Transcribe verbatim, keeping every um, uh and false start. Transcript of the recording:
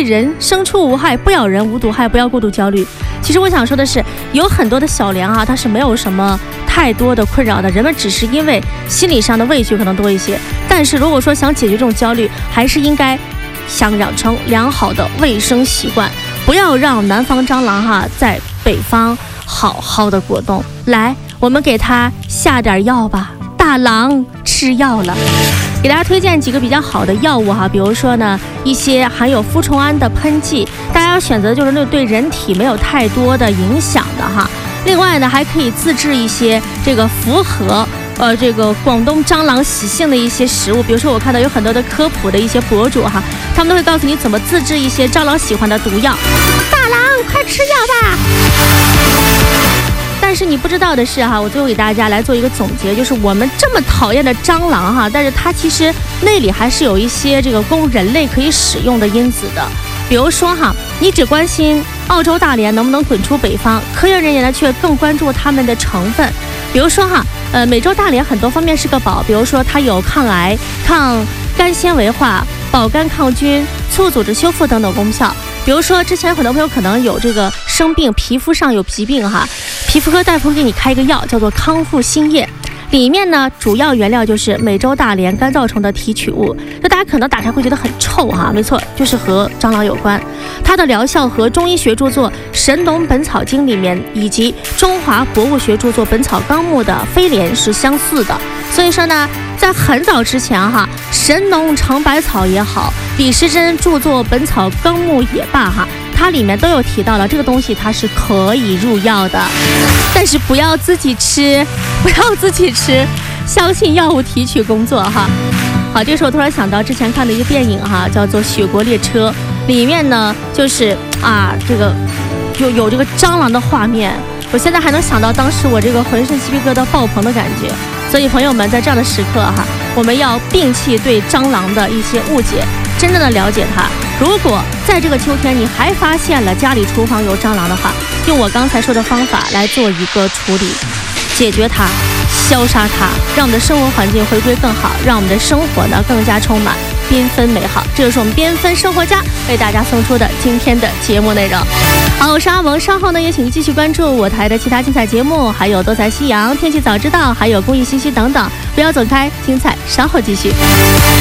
人，牲畜无害，不咬人，无毒害，不要过度焦虑。其实我想说的是，有很多的小粮啊，它是没有什么太多的困扰的，人们只是因为心理上的畏惧可能多一些。但是如果说想解决这种焦虑，还是应该想养成良好的卫生习惯，不要让南方蟑螂哈在北方好好的果冻。来，我们给它下点药吧，大郎吃药了。给大家推荐几个比较好的药物哈，比如说呢，一些含有呋虫胺的喷剂，大家要选择就是那对人体没有太多的影响的哈。另外呢，还可以自制一些这个符合呃这个广东蟑螂习性的一些食物，比如说我看到有很多的科普的一些博主哈，他们都会告诉你怎么自制一些蟑螂喜欢的毒药。大郎，快吃药吧！但是你不知道的是哈，我最后给大家来做一个总结，就是我们这么讨厌的蟑螂哈，但是它其实内里还是有一些这个供人类可以使用的因子的。比如说哈，你只关心澳洲大蠊能不能滚出北方，科研人员呢却更关注它们的成分。比如说哈，呃，美洲大蠊很多方面是个宝，比如说它有抗癌、抗肝纤维化、保肝抗菌、促组织修复等等功效。比如说之前很多朋友可能有这个生病，皮肤上有疾病哈，皮肤科大夫给你开一个药叫做康复新液，里面呢主要原料就是美洲大蠊干燥虫的提取物，就大家可能打开会觉得很臭哈，没错，就是和蟑螂有关。它的疗效和中医学著作《神农本草经》里面以及中华博物学著作《本草纲目》的飞廉是相似的。所以说呢，在很早之前哈，神农尝百草也好，李时珍著作《本草纲目》也罢哈，它里面都有提到了这个东西它是可以入药的，但是不要自己吃，不要自己吃，相信药物提取工作哈。好，这个时候突然想到之前看的一个电影哈，叫做《雪国列车》，里面呢就是啊这个有有这个蟑螂的画面，我现在还能想到当时我这个浑身鸡皮疙瘩爆棚的感觉。所以朋友们，在这样的时刻哈，我们要摒弃对蟑螂的一些误解，真正的了解它。如果在这个秋天你还发现了家里厨房有蟑螂的话，用我刚才说的方法来做一个处理，解决它，消杀它，让我们的生活环境回归更好，让我们的生活呢更加充满缤纷美好。这就是我们缤纷生活家为大家送出的今天的节目内容。好，我是阿萌，稍后呢也请继续关注我台的其他精彩节目，还有多彩夕阳、天气早知道，还有公益信息等等，不要走开，精彩稍后继续。